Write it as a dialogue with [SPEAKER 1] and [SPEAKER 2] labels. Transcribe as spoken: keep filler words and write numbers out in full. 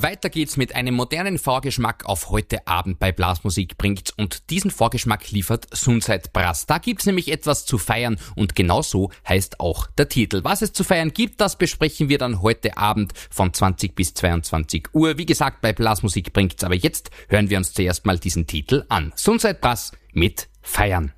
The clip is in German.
[SPEAKER 1] Weiter geht's mit einem modernen Vorgeschmack auf heute Abend bei Blasmusik bringt's, und diesen Vorgeschmack liefert Sunside Brass. Da gibt's nämlich etwas zu feiern, und genau so heißt auch der Titel. Was es zu feiern gibt, das besprechen wir dann heute Abend von zwanzig bis zweiundzwanzig Uhr. Wie gesagt, bei Blasmusik bringt's, aber jetzt hören wir uns zuerst mal diesen Titel an. Sunside Brass mit Feiern.